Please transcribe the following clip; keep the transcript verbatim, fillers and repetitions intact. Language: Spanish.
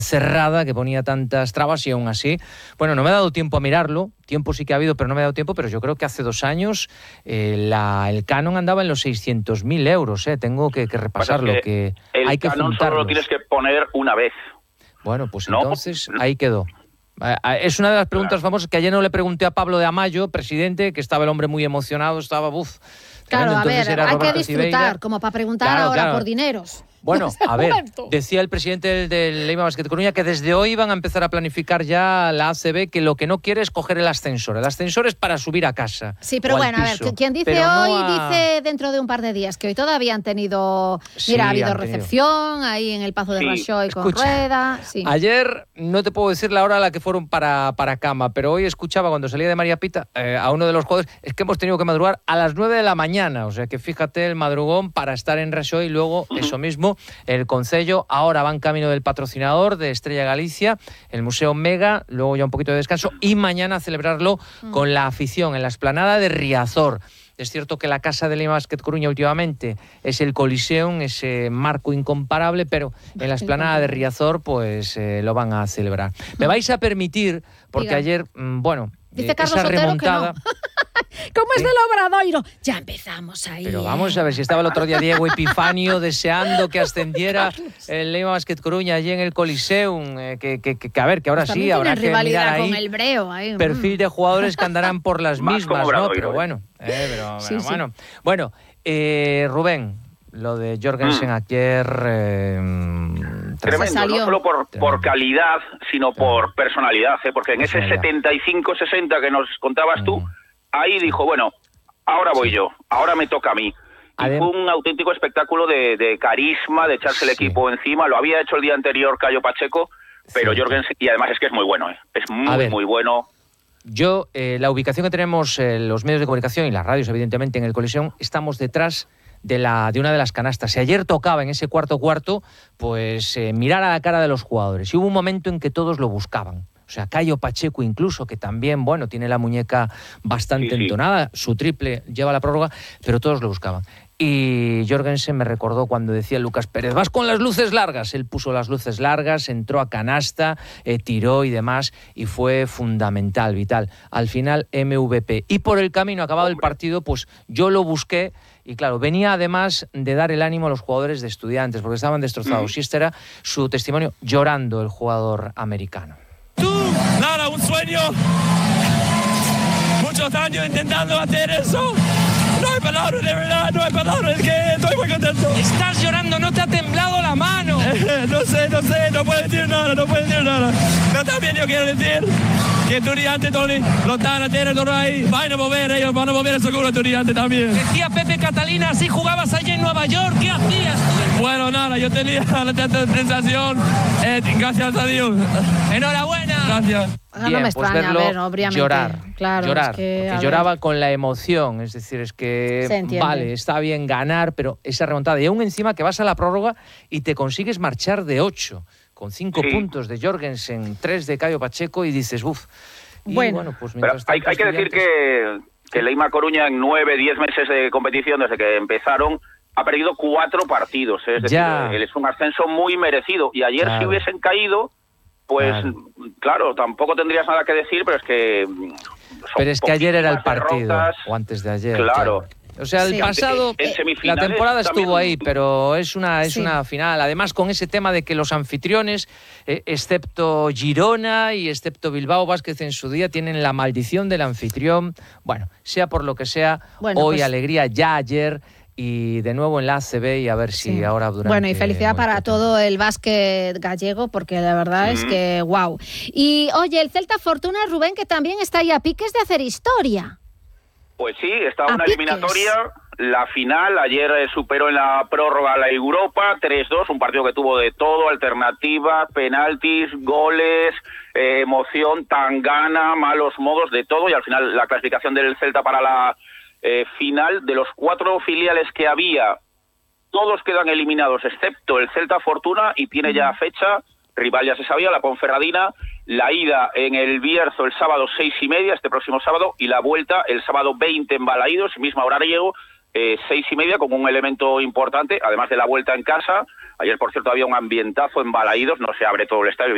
cerrada que ponía tantas trabas y aún así, bueno, no me ha dado tiempo a mirarlo, tiempo sí que ha habido, pero no me ha dado tiempo, pero yo creo que hace dos años eh, la, el canon andaba en los seiscientos mil euros, eh, tengo que, que repasarlo, que que el hay que canon solo lo tienes que poner una vez. Bueno, pues ¿no? entonces ahí quedó. Es una de las preguntas claro. famosas que ayer no le pregunté a Pablo de Amayo, presidente, que estaba el hombre muy emocionado, estaba buf. Claro, a ver, hay que disfrutar, Sibeira. como para preguntar claro, ahora claro. por dineros. Bueno, a ver, decía el presidente del Leima Basket Coruña que desde hoy van a empezar a planificar ya la A C B, que lo que no quiere es coger el ascensor. El ascensor es para subir a casa. Sí, pero bueno, a ver, quien dice pero hoy, no a... dice dentro de un par de días, que hoy todavía han tenido... Sí, mira, ha habido recepción ahí en el Pazo de sí. Rajoy con Escucha, Rueda. Sí. Ayer, no te puedo decir la hora a la que fueron para, para cama, pero hoy escuchaba cuando salía de María Pita eh, a uno de los jugadores, es que hemos tenido que madrugar a las nueve de la mañana, o sea que fíjate el madrugón para estar en Rajoy y luego uh-huh. eso mismo, el Concello, ahora van camino del patrocinador de Estrella Galicia, el Museo Mega, luego ya un poquito de descanso y mañana celebrarlo mm. con la afición en la explanada de Riazor. Es cierto que la casa de Leima Basket Coruña últimamente es el Coliseum, ese marco incomparable, pero en la explanada de Riazor pues eh, lo van a celebrar. Me vais a permitir, porque Diga. ayer, mmm, bueno, Dice eh, Carlos esa Sotero remontada... que no. ¿Cómo es ¿Eh? del Obradoiro? Ya empezamos ahí. Pero vamos a ver, si estaba el otro día Diego Epifanio deseando que ascendiera el Leima Basket Coruña allí en el Coliseum, eh, que, que, que a ver, que ahora pues sí, habrá que mirar ahí con el Breo, ahí. perfil de jugadores que andarán por las mismas, ¿no? Pero bueno, eh, pero, sí, pero sí. bueno. Bueno, eh, Rubén, lo de Jorgensen mm. ayer... Eh, Tremendo, no solo por, por calidad, sino por personalidad, ¿eh? Porque en ese setenta y cinco sesenta que nos contabas tú, ahí dijo, bueno, ahora voy sí. yo, ahora me toca a mí. Y Adem- fue un auténtico espectáculo de, de carisma, de echarse sí. el equipo encima. Lo había hecho el día anterior Cayo Pacheco, pero sí. Jorgensen, y además es que es muy bueno, ¿eh? Es muy, muy bueno. Yo, eh, la ubicación que tenemos, eh, los medios de comunicación y las radios, evidentemente, en el Coliseum, estamos detrás de, la, de una de las canastas. Si ayer tocaba en ese cuarto cuarto, pues eh, mirar a la cara de los jugadores. Y hubo un momento en que todos lo buscaban. O sea, Cayo Pacheco incluso, que también, bueno, tiene la muñeca bastante sí, sí. entonada, su triple lleva la prórroga, pero todos lo buscaban. Y Jorgensen me recordó cuando decía Lucas Pérez, vas con las luces largas. Él puso las luces largas, entró a canasta, eh, tiró y demás, y fue fundamental, vital. Al final, M V P. Y por el camino, acabado el partido, pues yo lo busqué. Y claro, venía además de dar el ánimo a los jugadores de Estudiantes, porque estaban destrozados. Mm. Y este era su testimonio, llorando el jugador americano. Tú, Lara, un sueño. Muchos años intentando hacer eso. No hay palabras, de verdad, no hay palabras, es que estoy muy contento. Estás llorando, no te ha temblado la mano. Eh, no sé, no sé, no puedo decir nada, no puedo decir nada. Pero también yo quiero decir que Estudiantes, Tony, lo están a tener todo ahí. Van a mover, ellos van a mover seguro Estudiantes también. Decía Pepe Catalina, si jugabas allí en Nueva York, ¿qué hacías? Bueno, nada, yo tenía la sensación, eh, gracias a Dios. Enhorabuena. Gracias. Bien, no me pues extraña, verlo a ver, obviamente. llorar, claro, llorar es que, porque lloraba con la emoción, es decir, es que vale, está bien ganar, pero esa remontada, y aún encima que vas a la prórroga y te consigues marchar de ocho, con cinco sí. puntos de Jorgensen, tres de Cayo Pacheco, y dices, uff, bueno, bueno, pues pero hay, hay que decir que, que Leima Coruña en nueve, diez meses de competición desde que empezaron, ha perdido cuatro partidos, ¿eh? Es decir, ya. es un ascenso muy merecido, y ayer claro. si hubiesen caído, pues claro. claro, tampoco tendrías nada que decir, pero es que... Pero es que ayer era el partido, derrotas, o antes de ayer. Claro. claro. O sea, el sí, pasado, eh, la temporada estuvo ahí, pero es una es sí. una final. Además, con ese tema de que los anfitriones, eh, excepto Girona y excepto Bilbao Vázquez en su día, tienen la maldición del anfitrión. Bueno, sea por lo que sea, bueno, hoy pues... alegría, ya ayer... Y de nuevo en la A C B y a ver si sí. ahora durante... Bueno, y felicidad para tiempo. todo el básquet gallego, porque la verdad mm. es que wow. Y oye, el Celta Fortuna, Rubén, que también está ahí a piques de hacer historia. Pues sí, está una eliminatoria, la final, ayer eh, superó en la prórroga la Europa, tres dos, un partido que tuvo de todo, alternativas, penaltis, goles, eh, emoción, tangana, malos modos, de todo, y al final la clasificación del Celta para la... Eh, final, de los cuatro filiales que había, todos quedan eliminados excepto el Celta Fortuna, y tiene ya fecha, rival ya se sabía, la Ponferradina, la ida en el Bierzo el sábado seis y media, este próximo sábado, y la vuelta el sábado veinte en Balaídos, misma horario, eh, seis y media, con un elemento importante, además de la vuelta en casa. Ayer, por cierto, había un ambientazo en Balaídos, no se abre todo el estadio,